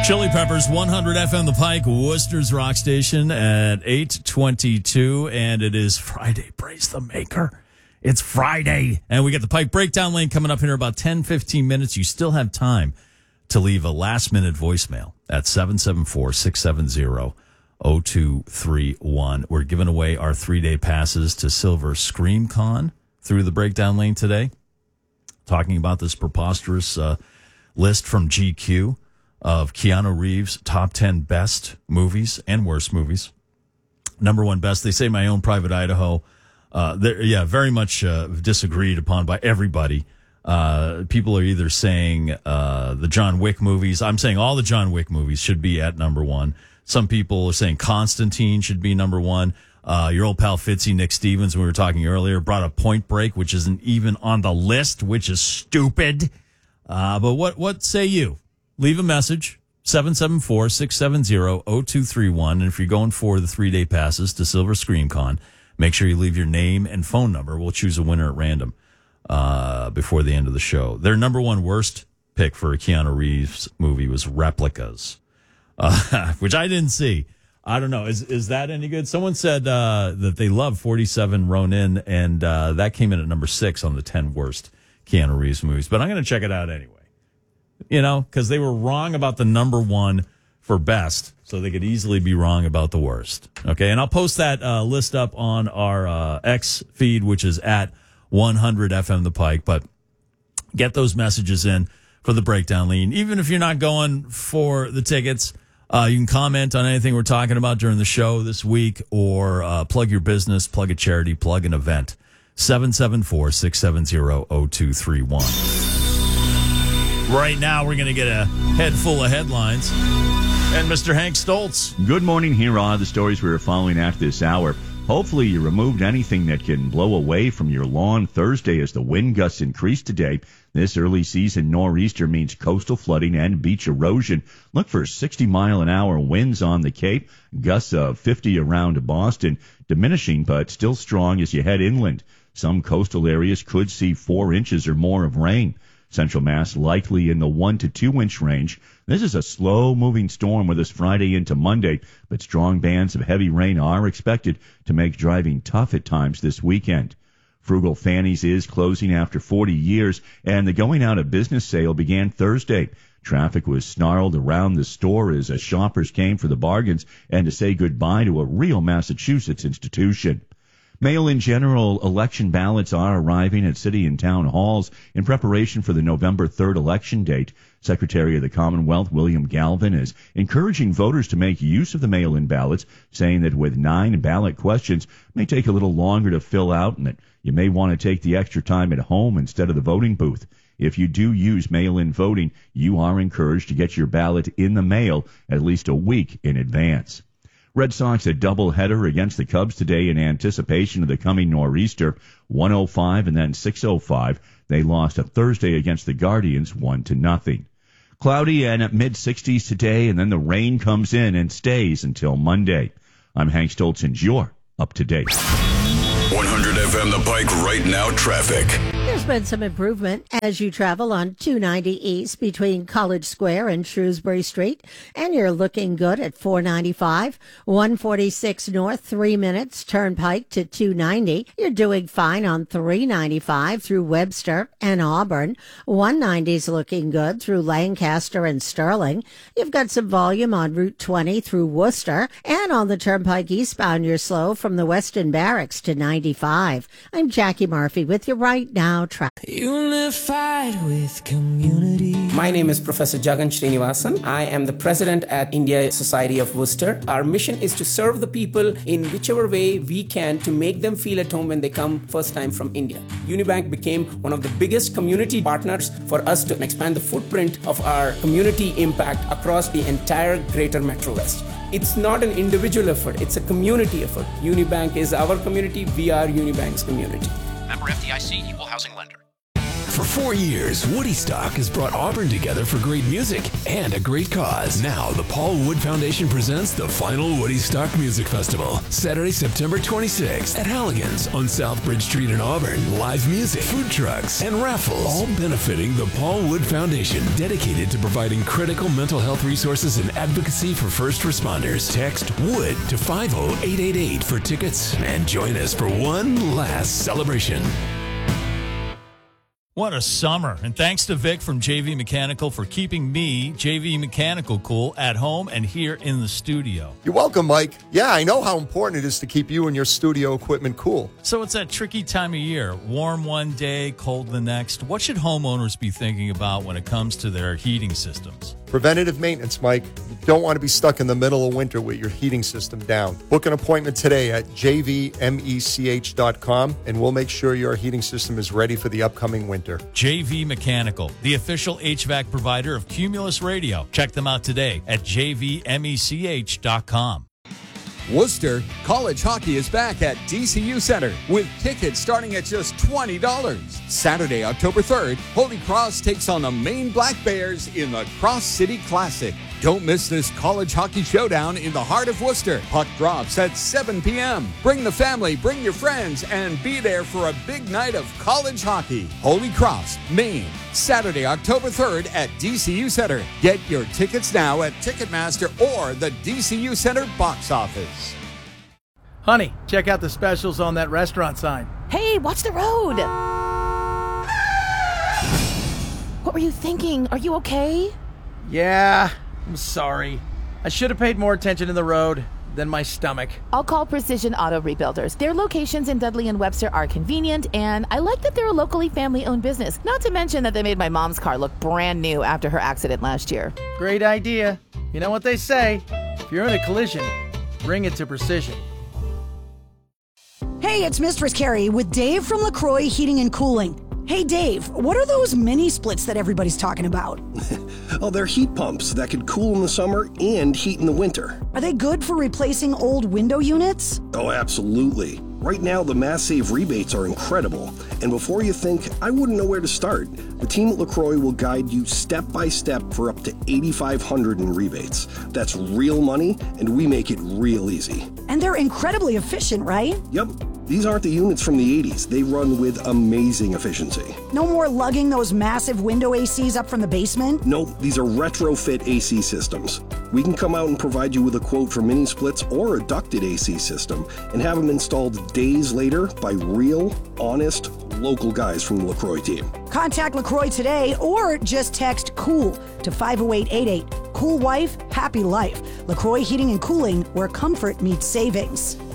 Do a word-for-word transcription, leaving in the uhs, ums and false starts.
Chili Peppers, one hundred F M The Pike, Worcester's rock station at eight twenty-two, and it is Friday. Praise the Maker. It's Friday, and we got the Pike Breakdown Lane coming up in about ten, fifteen minutes. You still have time to leave a last-minute voicemail at seven seven four, six seven zero, zero two three one. We're giving away our three-day passes to Silver Scream Con through the Breakdown Lane today, talking about this preposterous uh, list from G Q of Keanu Reeves' top ten best movies and worst movies. Number one best, they say My Own Private Idaho. Uh, yeah, very much uh, disagreed upon by everybody. Uh, people are either saying uh, the John Wick movies. I'm saying all the John Wick movies should be at number one. Some people are saying Constantine should be number one. Uh, your old pal Fitzy, Nick Stevens, when we were talking earlier, brought up Point Break, which isn't even on the list, which is stupid. Uh, but what, what say you? Leave a message, seven seven four, six seven zero, zero two three one. And if you're going for the three-day passes to Silver Scream Con, make sure you leave your name and phone number. We'll choose a winner at random uh, before the end of the show. Their number one worst pick for a Keanu Reeves movie was Replicas, uh, which I didn't see. I don't know. Is is that any good? Someone said uh, that they love forty-seven Ronin, and uh, that came in at number six on the ten worst Keanu Reeves movies. But I'm going to check it out anyway. You know, because they were wrong about the number one for best, so they could easily be wrong about the worst. Okay, and I'll post that uh, list up on our uh, X feed, which is at one hundred F M The Pike. But get those messages in for the Breakdown Lean. Even if you're not going for the tickets, uh, you can comment on anything we're talking about during the show this week, or uh, plug your business, plug a charity, plug an event. seven seven four, six seven zero, zero two three one. Right now, we're going to get a head full of headlines. And Mister Hank Stoltz. Good morning. Here are the stories we are following at this hour. Hopefully, you removed anything that can blow away from your lawn Thursday as the wind gusts increase today. This early season nor'easter means coastal flooding and beach erosion. Look for sixty mile an hour winds on the Cape, gusts of fifty around Boston, diminishing but still strong as you head inland. Some coastal areas could see four inches or more of rain. Central Mass likely in the one to two inch range. This is a slow-moving storm with us Friday into Monday, but strong bands of heavy rain are expected to make driving tough at times this weekend. Frugal Fanny's is closing after forty years, and the going out of business sale began Thursday. Traffic was snarled around the store as shoppers came for the bargains and to say goodbye to a real Massachusetts institution. Mail-in general election ballots are arriving at city and town halls in preparation for the November third election date. Secretary of the Commonwealth William Galvin is encouraging voters to make use of the mail-in ballots, saying that with nine ballot questions, it may take a little longer to fill out and that you may want to take the extra time at home instead of the voting booth. If you do use mail-in voting, you are encouraged to get your ballot in the mail at least a week in advance. Red Sox a doubleheader against the Cubs today in anticipation of the coming nor'easter, one oh five and then six oh five. They lost a Thursday against the Guardians, one to nothing. Cloudy and at mid-sixties today, and then the rain comes in and stays until Monday. I'm Hank Stoltz, and you're up to date. one hundred F M The Pike right now traffic. There's been some improvement as you travel on two ninety East between College Square and Shrewsbury Street, and you're looking good at four ninety-five, one forty-six North, three minutes, Turnpike to two ninety. You're doing fine on three ninety-five through Webster and Auburn. one ninety's looking good through Lancaster and Sterling. You've got some volume on Route twenty through Worcester, and on the Turnpike eastbound, you're slow from the Weston Barracks to ninety-five. I'm Jackie Murphy with you right now. Unified with community. My name is Professor Jagan Srinivasan. I am the president at India Society of Worcester. Our mission is to serve the people in whichever way we can to make them feel at home when they come first time from India. Unibank became one of the biggest community partners for us to expand the footprint of our community impact across the entire greater Metro West. It's not an individual effort, it's a community effort. Unibank is our community, we are Unibank's community. Member F D I C, Equal Housing Lender. For four years, Woody Stock has brought Auburn together for great music and a great cause. Now, the Paul Wood Foundation presents the final Woody Stock Music Festival, Saturday, September twenty-sixth at Halligan's on South Bridge Street in Auburn. Live music, food trucks, and raffles, all benefiting the Paul Wood Foundation, dedicated to providing critical mental health resources and advocacy for first responders. Text WOOD to five oh eight eight eight for tickets and join us for one last celebration. What a summer. And thanks to Vic from J V Mechanical for keeping me, J V Mechanical, cool at home and here in the studio. You're welcome, Mike. Yeah, I know how important it is to keep you and your studio equipment cool. So it's that tricky time of year. Warm one day, cold the next. What should homeowners be thinking about when it comes to their heating systems? Preventative maintenance, Mike. You don't want to be stuck in the middle of winter with your heating system down. Book an appointment today at j v mech dot com, and we'll make sure your heating system is ready for the upcoming winter. J V Mechanical, the official H V A C provider of Cumulus Radio. Check them out today at j v mech dot com. Worcester, college hockey is back at D C U Center with tickets starting at just twenty dollars. Saturday, October third, Holy Cross takes on the Maine Black Bears in the Cross City Classic. Don't miss this college hockey showdown in the heart of Worcester. Puck drops at seven p.m. Bring the family, bring your friends, and be there for a big night of college hockey. Holy Cross, Maine, Saturday, October third at D C U Center. Get your tickets now at Ticketmaster or the D C U Center box office. Honey, check out the specials on that restaurant sign. Hey, watch the road! What were you thinking? Are you okay? Yeah, I'm sorry. I should have paid more attention to the road than my stomach. I'll call Precision Auto Rebuilders. Their locations in Dudley and Webster are convenient, and I like that they're a locally family-owned business. Not to mention that they made my mom's car look brand new after her accident last year. Great idea. You know what they say, if you're in a collision, bring it to Precision. Hey, it's Mistress Carrie with Dave from LaCroix Heating and Cooling. Hey, Dave, what are those mini splits that everybody's talking about? Oh, they're heat pumps that can cool in the summer and heat in the winter. Are they good for replacing old window units? Oh, absolutely. Right now, the Mass Save rebates are incredible. And before you think, I wouldn't know where to start, the team at LaCroix will guide you step by step for up to eight thousand five hundred dollars in rebates. That's real money, and we make it real easy. And they're incredibly efficient, right? Yep. These aren't the units from the eighties. They run with amazing efficiency. No more lugging those massive window A Cs up from the basement? Nope, these are retrofit A C systems. We can come out and provide you with a quote for mini splits or a ducted A C system and have them installed days later by real, honest, local guys from the LaCroix team. Contact LaCroix today or just text COOL to five oh eight eight eight. Cool wife, happy life. LaCroix Heating and Cooling, where comfort meets savings.